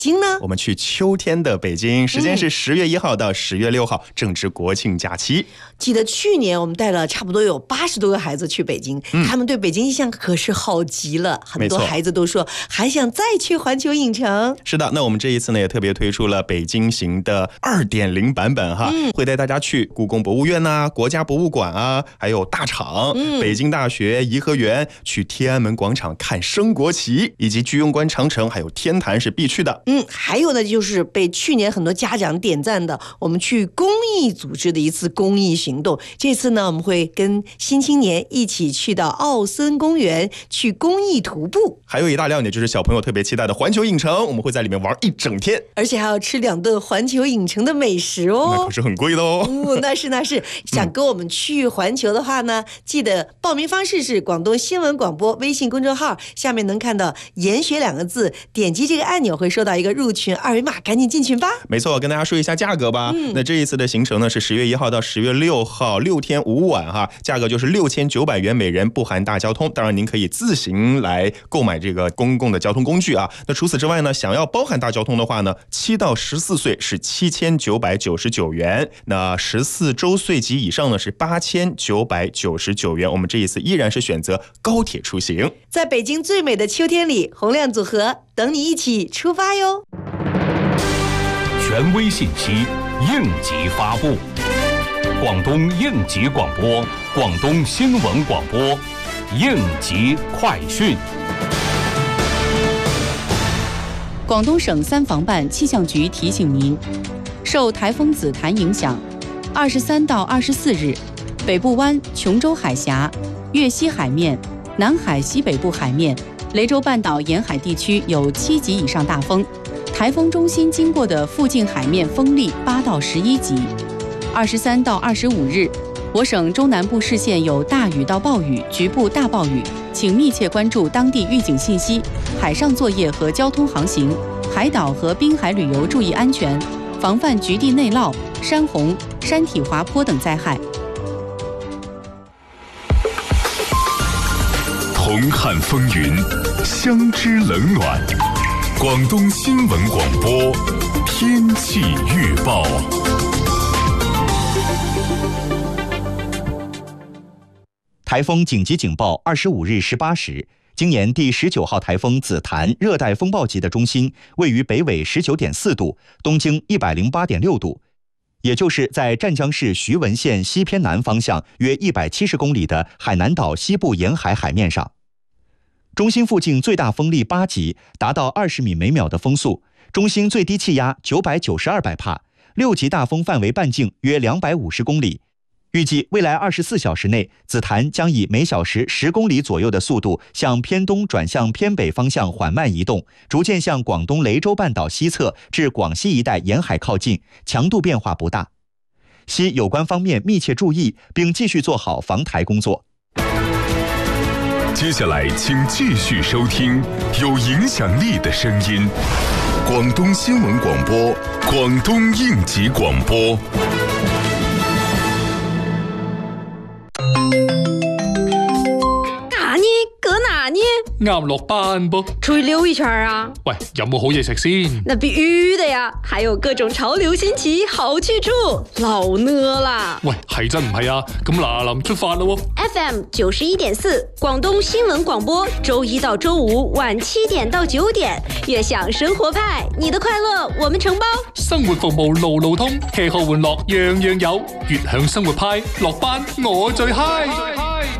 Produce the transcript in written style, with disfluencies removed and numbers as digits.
京呢？ 我们去秋天的北京，时间是10月1号到10月6号，正值国庆假期。 记得去年我们带了差不多有80多个孩子去北京，他们对北京印象可是好极了，很多孩子都说还想再去环球影城。 是的，那我们这一次呢也特别推出了北京行的2.0版本哈，会带大家去故宫博物院啊、国家博物馆啊，还有大厂、北京大学、颐和园，去天安门广场看升国旗，以及居庸关长城还有天坛是必去的。 还有呢就是被去年很多家长点赞的，我们去公益组织的一次公益行动。这次呢我们会跟新青年一起去到奥森公园去公益徒步， 还有一大亮点就是小朋友特别期待的环球影城，我们会在里面玩1整天， 而且还要吃2顿环球影城的美食哦， 那可是很贵的哦。 那是想跟我们去环球的话呢，记得报名方式是广东新闻广播微信公众号，下面能看到研学2个字，点击这个按钮会收到一个入群2维码，赶紧进群吧。 没错，跟大家说一下价格吧。那这一次的行程呢是10月1号到10月6号，6天5晚哈，价格就是6900元每人，不含大交通。当然您可以自行来购买这个公共的交通工具啊。那除此之外呢，想要包含大交通的话呢，7到14岁是7999元，那14周岁及以上呢是8999元。我们这一次依然是选择高铁出行， 在北京最美的秋天里，洪亮组合等你一起出发哟。 权威信息，应急发布。广东应急广播，广东新闻广播，应急快讯。 广东省3防办气象局提醒您，受台风紫檀影响，23到24日，北部湾、琼州海峡、粤西海面、南海西北部海面、雷州半岛沿海地区有7级以上大风，台风中心经过的附近海面风力8到11级。23到25日，我省中南部市县有大雨到暴雨，局部大暴雨，请密切关注当地预警信息，海上作业和交通航行，海岛和滨海旅游注意安全，防范局地内涝、山洪、山体滑坡等灾害。 同看风云，相知冷暖。广东新闻广播天气预报。 台风紧急警报25日18时，今年第19号台风紫檀热带风暴级的中心位于北纬19.4度，东经108.6度，也就是在湛江市徐闻县西偏南方向约170公里的海南岛西部沿海海面上。中心附近最大风力8级，达到20米每秒的风速，中心最低气压992百帕，6级大风范围半径约250公里。预计未来24小时内，紫檀将以每小时10公里左右的速度向偏东转向偏北方向缓慢移动，逐渐向广东雷州半岛西侧至广西一带沿海靠近，强度变化不大。希有关方面密切注意，并继续做好防台工作。 接下来请继续收听有影响力的声音，广东新闻广播，广东应急广播。 啱落班噃， 出去溜一圈啊！ 喂，有冇好嘢食先？ 那必须的呀，还有各种潮流新奇好去处，老呢啦！ 喂，係真唔係啊？咁嗱臨出發啦喎 ！FM 91.4，廣東新聞廣播，周一到周五晚7點到9點，悅享生活派，你的快樂我們承包。 生活服務路路通，吃喝玩樂樣樣有，悅享生活派，落班我最嗨。